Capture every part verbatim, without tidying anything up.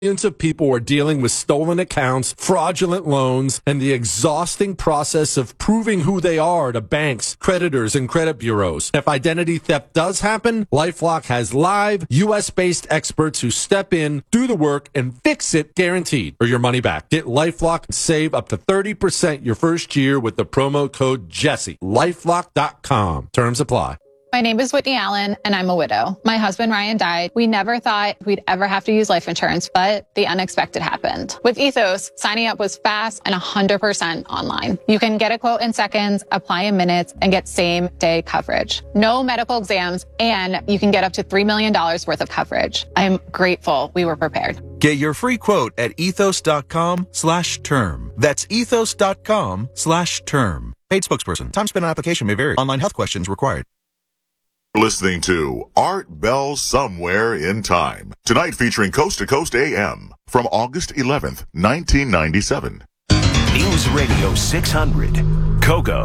Millions of people are dealing with stolen accounts, fraudulent loans, and the exhausting process of proving who they are to banks, creditors, and credit bureaus. If identity theft does happen, LifeLock has live, U S-based experts who step in, do the work, and fix it guaranteed, or your money back. Get LifeLock and save up to thirty percent your first year with the promo code Jesse. LifeLock dot com. Terms apply. My name is Whitney Allen, and I'm a widow. My husband, Ryan, died. We never thought we'd ever have to use life insurance, but the unexpected happened. With Ethos, signing up was fast and one hundred percent online. You can get a quote in seconds, apply in minutes, and get same-day coverage. No medical exams, and you can get up to three million dollars worth of coverage. I'm grateful we were prepared. Get your free quote at ethos.com slash term. That's ethos.com slash term. Paid spokesperson. Time spent on application may vary. Online health questions required. Listening to Art Bell Somewhere in Time. Tonight featuring Coast to Coast A M from August eleventh, nineteen ninety-seven. News Radio six hundred. Kogo.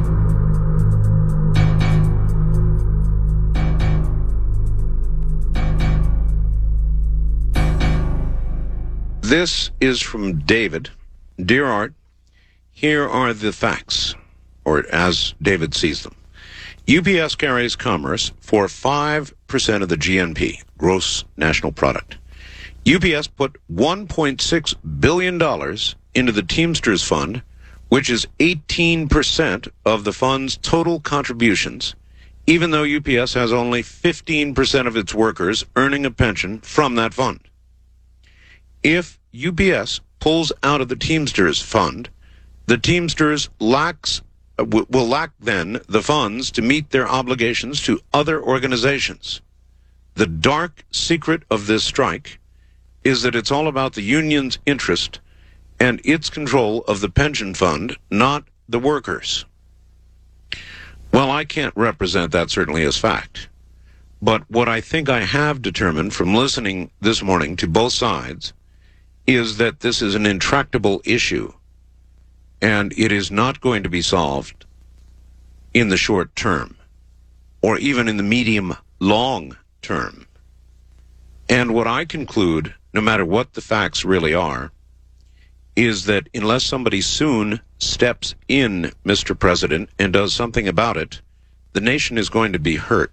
This is from David. Dear Art, here are the facts, or as David sees them. U P S carries commerce for five percent of the G N P, gross national product. U P S put one point six billion dollars into the Teamsters Fund, which is eighteen percent of the fund's total contributions, even though U P S has only fifteen percent of its workers earning a pension from that fund. If U P S pulls out of the Teamsters Fund, the Teamsters lacks will lack then the funds to meet their obligations to other organizations. The dark secret of this strike is that it's all about the union's interest and its control of the pension fund, not the workers. Well, I can't represent that certainly as fact. But what I think I have determined from listening this morning to both sides is that this is an intractable issue, and it is not going to be solved in the short term, or even in the medium-long term. And what I conclude, no matter what the facts really are, is that unless somebody soon steps in, Mister President, and does something about it, the nation is going to be hurt.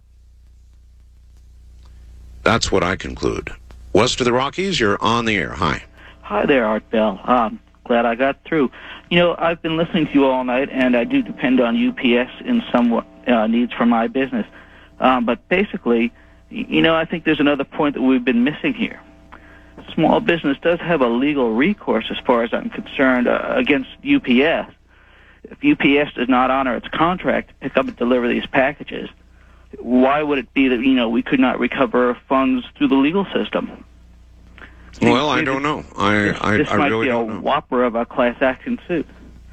That's what I conclude. West of the Rockies, you're on the air. Hi. Hi there, Art Bell. Um, glad I got through. You know, I've been listening to you all night, and I do depend on U P S in some uh, needs for my business. Um, but basically, you know, I think there's another point that we've been missing here. Small business does have a legal recourse, as far as I'm concerned, uh, against U P S. If U P S does not honor its contract to pick up and deliver these packages, why would it be that, you know, we could not recover funds through the legal system? Well, I don't know. I, this, I, this I might really be a don't know. whopper of a class action suit.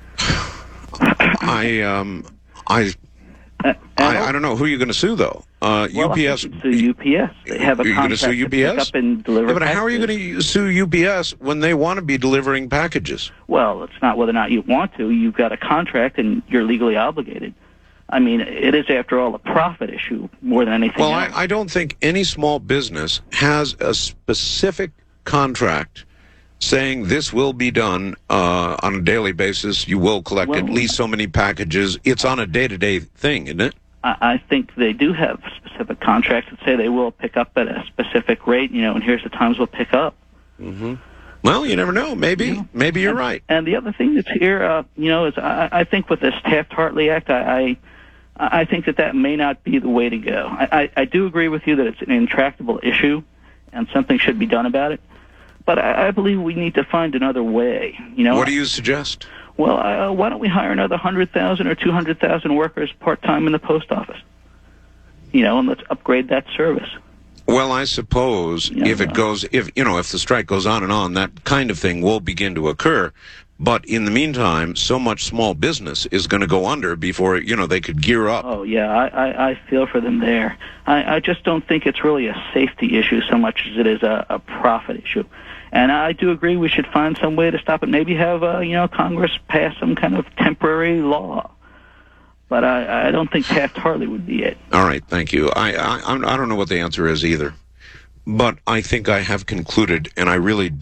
I, um, I, Uh, I, I don't know. Who are you going to sue, though? Uh, well, U P S. I think you can sue U P S. They have a You're going to contract sue U P S? pick up and deliver Yeah, but packages. how are you going to sue U P S when they want to be delivering packages? Well, it's not whether or not you want to. You've got a contract, and you're legally obligated. I mean, it is, after all, a profit issue more than anything Well, else. I, I don't think any small business has a specific contract saying this will be done uh, on a daily basis. You will collect Well, at least so many packages. It's on a day-to-day thing, isn't it? I, I think they do have specific contracts that say they will pick up at a specific rate, you know, and here's the times we'll pick up. Mm-hmm. Well, you never know. Maybe, You know, maybe you're and, right. And the other thing that's here, uh, you know, is I, I think with this Taft-Hartley Act, I, I, I think that that may not be the way to go. I, I, I do agree with you that it's an intractable issue, and something should be done about it. But I, I believe we need to find another way. You know, What do you suggest? Well, uh, why don't we hire another one hundred thousand or two hundred thousand workers part-time in the post office? You know, and let's upgrade that service. Well, I suppose Yeah, if it well. goes, if you know, if the strike goes on and on, that kind of thing will begin to occur. But in the meantime, so much small business is going to go under before, you know, they could gear up. Oh, yeah, I, I, I feel for them there. I, I just don't think it's really a safety issue so much as it is a, a profit issue. And I do agree we should find some way to stop it. Maybe have, uh, you know, Congress pass some kind of temporary law. But I, I don't think Taft-Hartley would be it. All right, thank you. I, I I don't know what the answer is either. but I think I have concluded, and I really